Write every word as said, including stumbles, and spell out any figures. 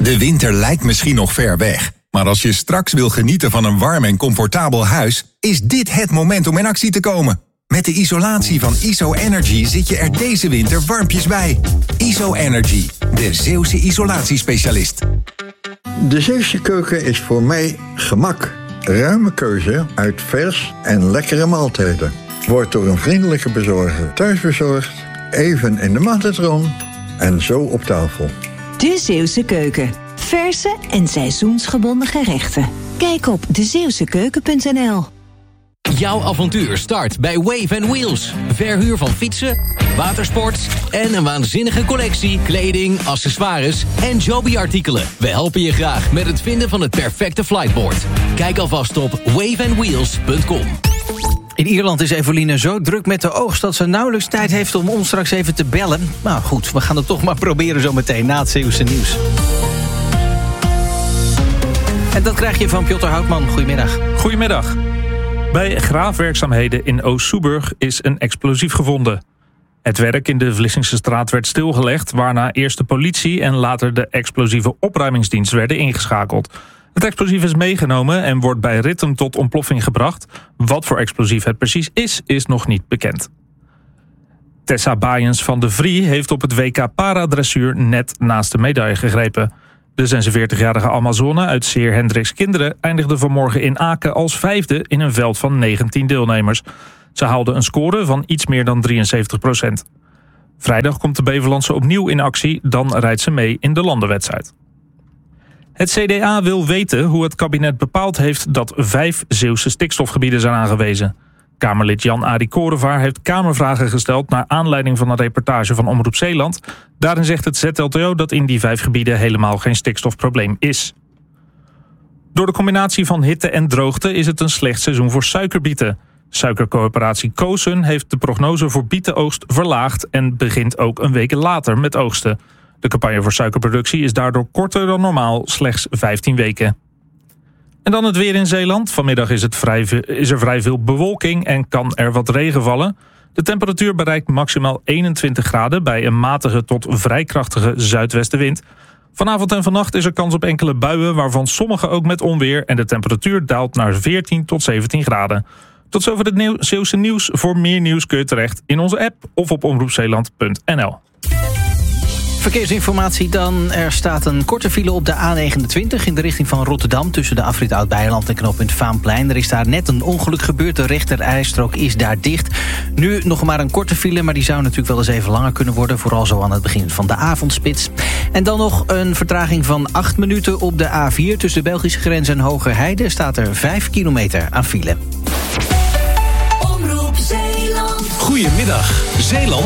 De winter lijkt misschien nog ver weg. Maar als je straks wil genieten van een warm en comfortabel huis, is dit het moment om in actie te komen. Met de isolatie van I S O Energy zit je er deze winter warmpjes bij. I S O Energy, de Zeeuwse isolatiespecialist. De Zeeuwse keuken is voor mij gemak. Ruime keuze uit vers en lekkere maaltijden. Wordt door een vriendelijke bezorger thuisbezorgd, even in de magnetron en zo op tafel. De Zeeuwse keuken. Verse en seizoensgebonden gerechten. Kijk op de zeeuwse keuken punt n l. Jouw avontuur start bij Wave and Wheels. Verhuur van fietsen, watersports en een waanzinnige collectie kleding, accessoires en Joby-artikelen. We helpen je graag met het vinden van het perfecte flightboard. Kijk alvast op wave and wheels punt com. In Ierland is Eveline zo druk met de oogst dat ze nauwelijks tijd heeft om ons straks even te bellen. Nou goed, we gaan het toch maar proberen zo meteen na het Zeeuwse nieuws. En dat krijg je van Piotr Houtman. Goedemiddag. Goedemiddag. Bij graafwerkzaamheden in Oost-Soeburg is een explosief gevonden. Het werk in de Vlissingse straat werd stilgelegd, waarna eerst de politie en later de explosieve opruimingsdienst werden ingeschakeld. Het explosief is meegenomen en wordt bij ritten tot ontploffing gebracht. Wat voor explosief het precies is, is nog niet bekend. Tessa Baaiens van de Vrie heeft op het W K paradressuur net naast de medaille gegrepen. De zesenveertigjarige Amazone uit Seer Hendricks Kinderen eindigde vanmorgen in Aken als vijfde in een veld van negentien deelnemers. Ze haalde een score van iets meer dan drieënzeventig procent. Vrijdag komt de Beverlandse opnieuw in actie, dan rijdt ze mee in de landenwedstrijd. Het C D A wil weten hoe het kabinet bepaald heeft dat vijf Zeeuwse stikstofgebieden zijn aangewezen. Kamerlid Jan-Arie Korevaar heeft kamervragen gesteld naar aanleiding van een reportage van Omroep Zeeland. Daarin zegt het Z L T O dat in die vijf gebieden helemaal geen stikstofprobleem is. Door de combinatie van hitte en droogte is het een slecht seizoen voor suikerbieten. Suikercoöperatie Koosun heeft de prognose voor bietenoogst verlaagd en begint ook een week later met oogsten. De campagne voor suikerproductie is daardoor korter dan normaal, slechts vijftien weken. En dan het weer in Zeeland. Vanmiddag is, het vrij, is er vrij veel bewolking en kan er wat regen vallen. De temperatuur bereikt maximaal eenentwintig graden bij een matige tot vrij krachtige zuidwestenwind. Vanavond en vannacht is er kans op enkele buien, waarvan sommige ook met onweer. En de temperatuur daalt naar veertien tot zeventien graden. Tot zover het nieuw, Zeeuwse nieuws. Voor meer nieuws kun je terecht in onze app of op omroep zeeland punt n l. Verkeersinformatie dan. Er staat een korte file op de A negenentwintig in de richting van Rotterdam tussen de afrit Oud-Beijerland en knooppunt Vaanplein. Er is daar net een ongeluk gebeurd. De rechterrijstrook is daar dicht. Nu nog maar een korte file, maar die zou natuurlijk wel eens even langer kunnen worden. Vooral zo aan het begin van de avondspits. En dan nog een vertraging van acht minuten op de A vier. Tussen de Belgische grens en Hogerheide staat er vijf kilometer aan file. Omroep Zeeland. Goedemiddag, Zeeland.